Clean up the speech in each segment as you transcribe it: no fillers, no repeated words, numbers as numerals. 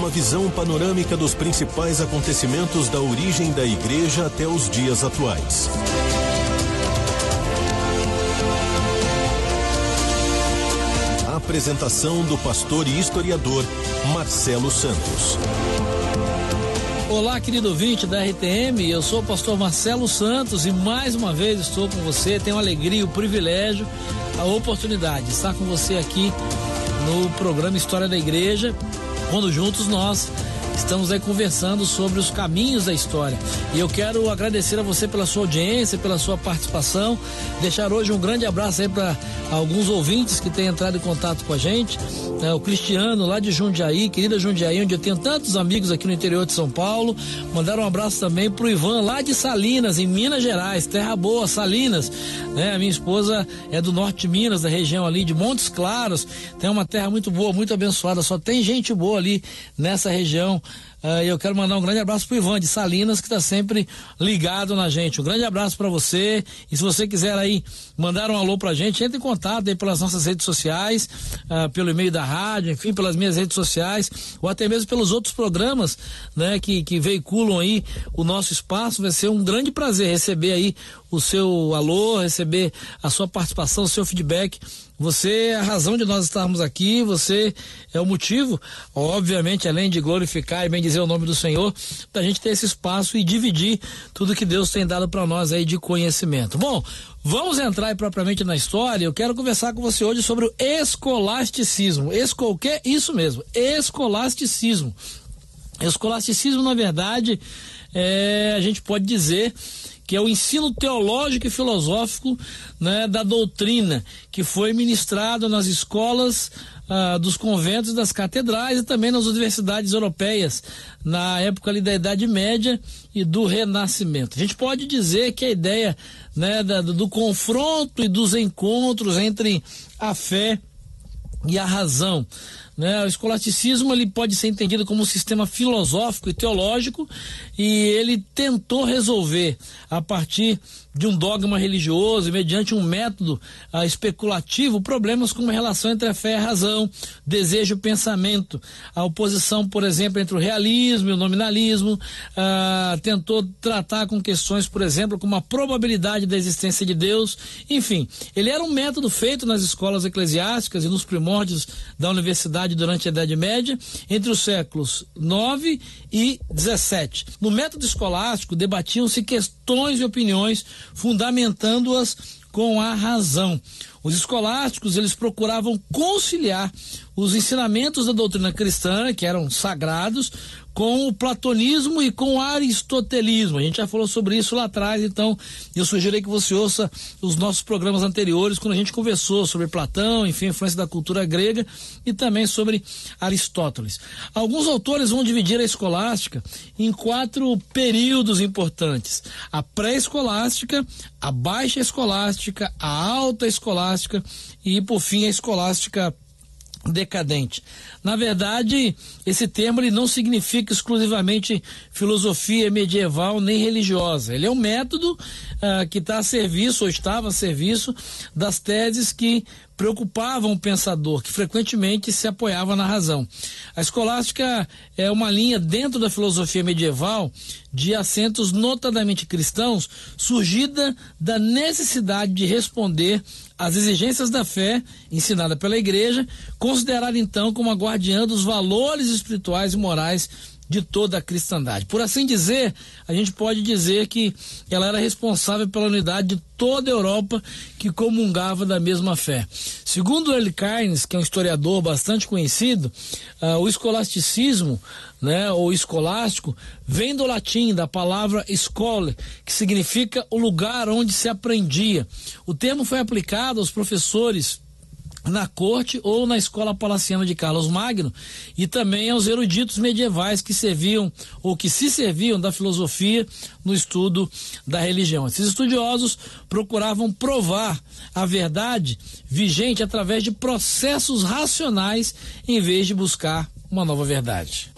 visão panorâmica dos principais acontecimentos da origem da Igreja até os dias atuais. A apresentação do pastor e historiador Marcelo Santos. Olá, querido ouvinte da RTM, eu sou o pastor Marcelo Santos e mais uma vez estou com você. Tenho a alegria, o privilégio, a oportunidade de estar com você aqui no programa História da Igreja, quando juntos nós estamos aí conversando sobre os caminhos da história. E eu quero agradecer a você pela sua audiência, pela sua participação, deixar hoje um grande abraço aí para alguns ouvintes que têm entrado em contato com a gente, o Cristiano lá de Jundiaí, querida Jundiaí, onde eu tenho tantos amigos aqui no interior de São Paulo. Mandar um abraço também pro Ivan lá de Salinas, em Minas Gerais, terra boa, Salinas, né? A minha esposa é do norte de Minas, da região ali de Montes Claros, tem uma terra muito boa, muito abençoada, só tem gente boa ali nessa região. Eu quero mandar um grande abraço pro Ivan de Salinas, que está sempre ligado na gente. Um grande abraço para você. E se você quiser aí mandar um alô pra gente, entre em contato aí pelas nossas redes sociais, pelo e-mail da rádio, enfim, pelas minhas redes sociais, ou até mesmo pelos outros programas, né, que veiculam aí o nosso espaço. Vai ser um grande prazer receber aí o seu alô, receber a sua participação, o seu feedback. Você é a razão de nós estarmos aqui, você é o motivo, obviamente, além de glorificar e bem dizer o nome do Senhor, da gente ter esse espaço e dividir tudo que Deus tem dado para nós aí de conhecimento. Bom, vamos entrar aí propriamente na história. Eu quero conversar com você hoje sobre o escolasticismo. Isso mesmo, escolasticismo. Escolasticismo, na verdade, a gente pode dizer que é o ensino teológico e filosófico, né, da doutrina, que foi ministrado nas escolas dos conventos, das catedrais e também nas universidades europeias, na época ali da Idade Média e do Renascimento. A gente pode dizer que a ideia, né, do confronto e dos encontros entre a fé e a razão, né? O escolasticismo, ele pode ser entendido como um sistema filosófico e teológico, e ele tentou resolver a partir de um dogma religioso e mediante um método especulativo problemas como a relação entre a fé e a razão, desejo e pensamento, a oposição, por exemplo, entre o realismo e o nominalismo, tentou tratar com questões, por exemplo, como a probabilidade da existência de Deus. Enfim, ele era um método feito nas escolas eclesiásticas e nos primórdios da universidade durante a Idade Média, entre os séculos 9 e 17. No método escolástico, debatiam-se questões e opiniões, fundamentando-as com a razão. Os escolásticos, eles procuravam conciliar os ensinamentos da doutrina cristã, que eram sagrados, com o platonismo e com o aristotelismo. A gente já falou sobre isso lá atrás, então eu sugiro que você ouça os nossos programas anteriores, quando a gente conversou sobre Platão, enfim, a influência da cultura grega e também sobre Aristóteles. Alguns autores vão dividir a escolástica em 4 períodos importantes: a pré-escolástica, a baixa escolástica, a alta escolástica e, por fim, a escolástica decadente. Na verdade, esse termo ele não significa exclusivamente filosofia medieval nem religiosa. Ele é um método que está a serviço, ou estava a serviço, das teses que preocupavam o pensador, que frequentemente se apoiava na razão. A escolástica é uma linha dentro da filosofia medieval de assentos notadamente cristãos, surgida da necessidade de responder às exigências da fé ensinada pela Igreja, considerada então como a guardiã dos valores espirituais e morais de toda a cristandade. Por assim dizer, a gente pode dizer que ela era responsável pela unidade de toda a Europa que comungava da mesma fé. Segundo Earl Cairns, que é um historiador bastante conhecido, o escolasticismo, né, ou escolástico, vem do latim, da palavra schole, que significa o lugar onde se aprendia. O termo foi aplicado aos professores na corte ou na escola palaciana de Carlos Magno e também aos eruditos medievais que serviam ou que se serviam da filosofia no estudo da religião. Esses estudiosos procuravam provar a verdade vigente através de processos racionais em vez de buscar uma nova verdade.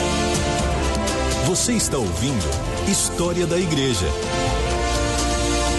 Você está ouvindo História da Igreja.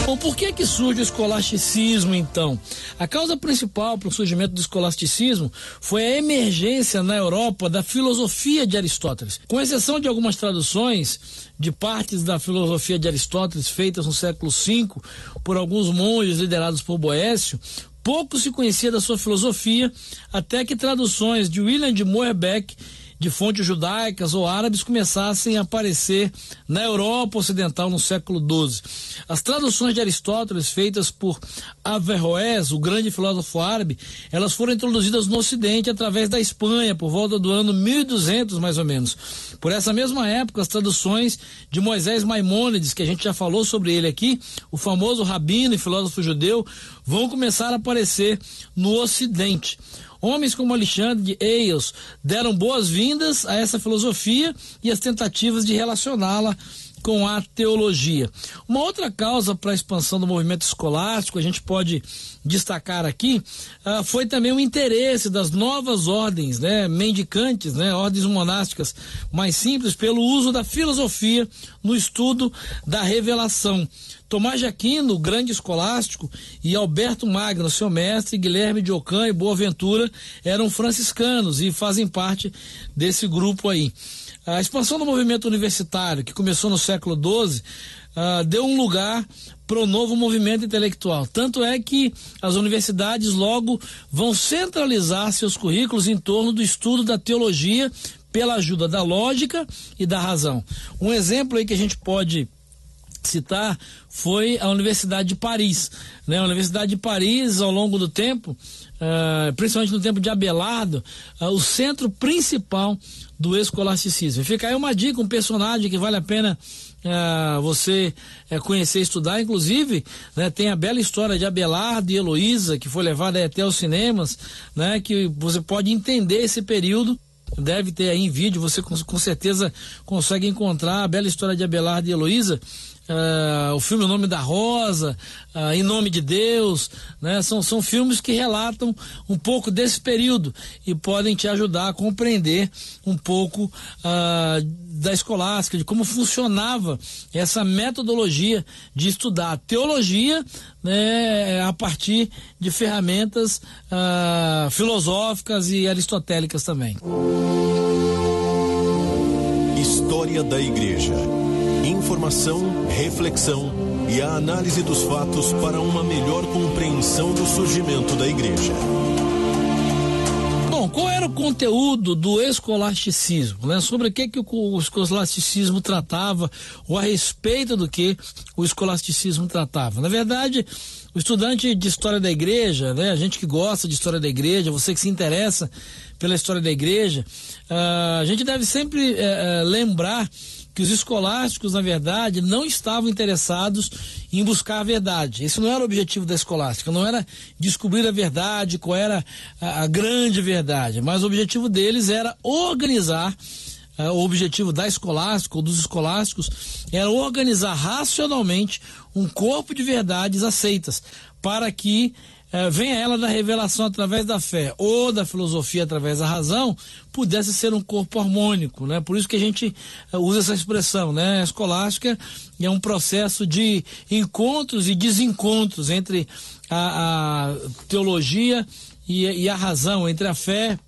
Bom, por que surge o escolasticismo, então? A causa principal para o surgimento do escolasticismo foi a emergência na Europa da filosofia de Aristóteles. Com exceção de algumas traduções de partes da filosofia de Aristóteles feitas no século V por alguns monges liderados por Boécio, pouco se conhecia da sua filosofia, até que traduções de William de Moerbeke, de fontes judaicas ou árabes, começassem a aparecer na Europa Ocidental no século XII. As traduções de Aristóteles feitas por Averroés, o grande filósofo árabe, elas foram introduzidas no Ocidente através da Espanha, por volta do ano 1200, mais ou menos. Por essa mesma época, as traduções de Moisés Maimônides, que a gente já falou sobre ele aqui, o famoso rabino e filósofo judeu, vão começar a aparecer no Ocidente. Homens como Alexandre de Eios deram boas-vindas a essa filosofia e as tentativas de relacioná-la com a teologia. Uma outra causa para a expansão do movimento escolástico, a gente pode destacar aqui, foi também o interesse das novas ordens, mendicantes, ordens monásticas mais simples, pelo uso da filosofia no estudo da revelação. Tomás de Aquino, o grande escolástico, e Alberto Magno, seu mestre, Guilherme de Ockham e Boaventura eram franciscanos e fazem parte desse grupo aí. A expansão do movimento universitário, que começou no século XII, deu um lugar para o novo movimento intelectual. Tanto é que as universidades logo vão centralizar seus currículos em torno do estudo da teologia pela ajuda da lógica e da razão. Um exemplo aí que a gente pode citar foi a Universidade de Paris. A Universidade de Paris, ao longo do tempo, principalmente no tempo de Abelardo, o centro principal do escolasticismo. Fica aí uma dica, um personagem que vale a pena você conhecer e estudar. Inclusive, tem a bela história de Abelardo e Heloísa, que foi levada até os cinemas, que você pode entender esse período. Deve ter aí em vídeo, você com certeza consegue encontrar a bela história de Abelardo e Heloísa. O filme O Nome da Rosa, Em Nome de Deus, são filmes que relatam um pouco desse período e podem te ajudar a compreender um pouco da escolástica, de como funcionava essa metodologia de estudar teologia, a partir de ferramentas filosóficas e aristotélicas também. História da Igreja. Informação, reflexão e a análise dos fatos para uma melhor compreensão do surgimento da Igreja. Bom, qual era o conteúdo do escolasticismo? Sobre o que o escolasticismo tratava, ou a respeito do que o escolasticismo tratava? Na verdade, o estudante de História da Igreja, a gente que gosta de História da Igreja, você que se interessa pela História da Igreja, a gente deve sempre lembrar que os escolásticos, na verdade, não estavam interessados em buscar a verdade. Esse não era o objetivo da escolástica, não era descobrir a verdade, qual era a grande verdade, mas o objetivo deles era organizar, o objetivo da escolástica ou dos escolásticos era organizar racionalmente um corpo de verdades aceitas, para que venha ela da revelação através da fé ou da filosofia através da razão, pudesse ser um corpo harmônico, Por isso que a gente usa essa expressão, A escolástica é um processo de encontros e desencontros entre a teologia e a razão, entre a fé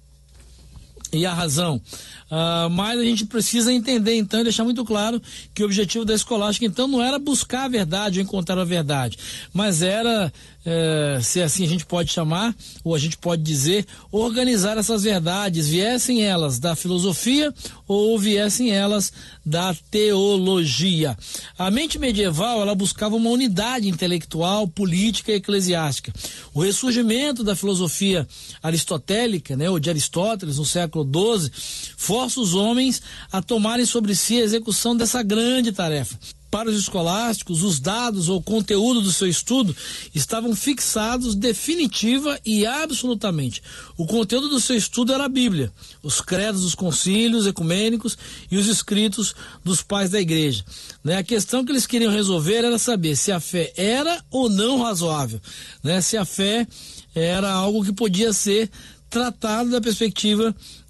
e a razão. Mas a gente precisa entender, então, e deixar muito claro que o objetivo da escolástica, então, não era buscar a verdade ou encontrar a verdade, mas era, se assim a gente pode chamar, ou a gente pode dizer, organizar essas verdades, viessem elas da filosofia ou viessem elas da teologia. A mente medieval, ela buscava uma unidade intelectual, política e eclesiástica. O ressurgimento da filosofia aristotélica, ou de Aristóteles, no século XII, força os homens a tomarem sobre si a execução dessa grande tarefa. Para os escolásticos, os dados ou conteúdo do seu estudo estavam fixados definitiva e absolutamente. O conteúdo do seu estudo era a Bíblia, os credos dos concílios ecumênicos e os escritos dos pais da igreja. A questão que eles queriam resolver era saber se a fé era ou não razoável, se a fé era algo que podia ser tratado da perspectiva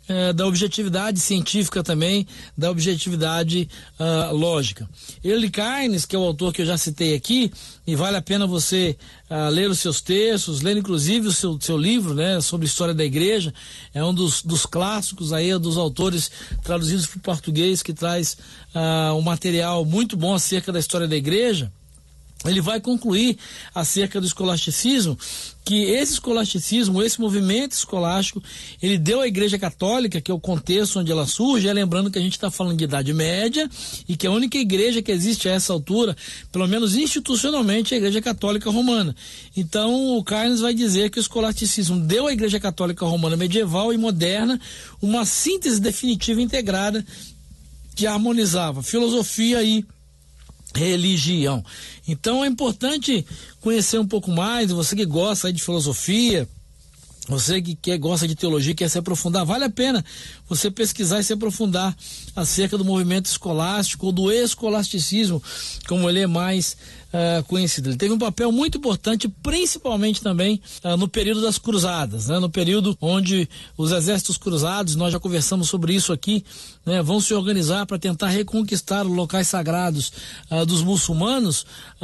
da objetividade científica também, da objetividade lógica. Early Cairns, que é o autor que eu já citei aqui, e vale a pena você ler os seus textos, ler inclusive o seu livro, né, sobre história da igreja, é um dos clássicos aí, dos autores traduzidos para o português, que traz um material muito bom acerca da história da igreja. Ele vai concluir acerca do escolasticismo, que esse escolasticismo, esse movimento escolástico, ele deu à Igreja Católica, que é o contexto onde ela surge, lembrando que a gente está falando de Idade Média, e que a única igreja que existe a essa altura, pelo menos institucionalmente, é a Igreja Católica Romana. Então, o Cairns vai dizer que o escolasticismo deu à Igreja Católica Romana medieval e moderna uma síntese definitiva integrada que harmonizava filosofia e religião. Então é importante conhecer um pouco mais, você que gosta aí de filosofia, você que gosta de teologia, quer se aprofundar, vale a pena você pesquisar e se aprofundar acerca do movimento escolástico ou do escolasticismo, como ele é mais conhecido. Ele teve um papel muito importante, principalmente também no período das cruzadas, né? No período onde os exércitos cruzados, nós já conversamos sobre isso aqui, né? Vão se organizar para tentar reconquistar os locais sagrados dos muçulmanos,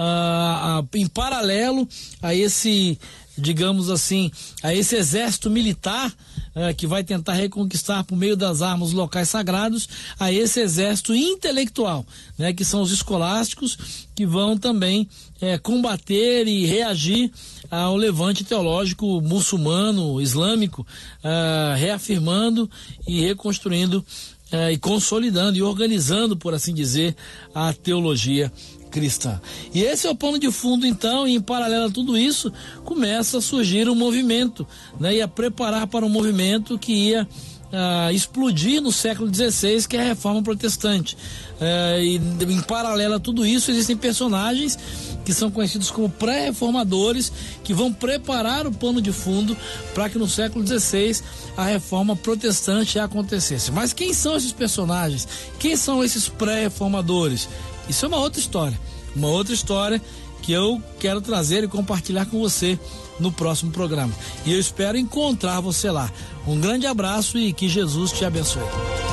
em paralelo a esse, digamos assim, a esse exército militar que vai tentar reconquistar por meio das armas os locais sagrados, a esse exército intelectual, né, que são os escolásticos, que vão também combater e reagir ao levante teológico muçulmano, islâmico, reafirmando e reconstruindo e consolidando e organizando, por assim dizer, a teologia cristã. E esse é o pano de fundo, então, e em paralelo a tudo isso, começa a surgir um movimento, né, e a preparar para um movimento que ia explodir no século XVI, que é a Reforma Protestante. E em paralelo a tudo isso, existem personagens que são conhecidos como pré-reformadores, que vão preparar o pano de fundo para que no século XVI a Reforma Protestante acontecesse. Mas quem são esses personagens? Quem são esses pré-reformadores? Isso é uma outra história que eu quero trazer e compartilhar com você no próximo programa. E eu espero encontrar você lá. Um grande abraço e que Jesus te abençoe.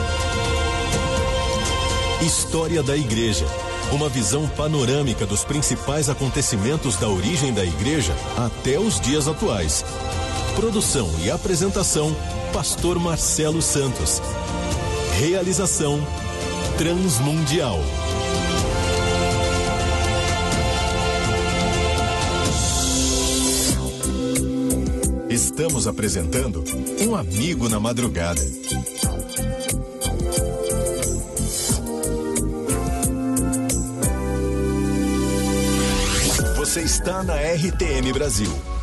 História da Igreja. Uma visão panorâmica dos principais acontecimentos da origem da Igreja até os dias atuais. Produção e apresentação, Pastor Marcelo Santos. Realização, Transmundial. Estamos apresentando Um Amigo na Madrugada. Você está na RTM Brasil.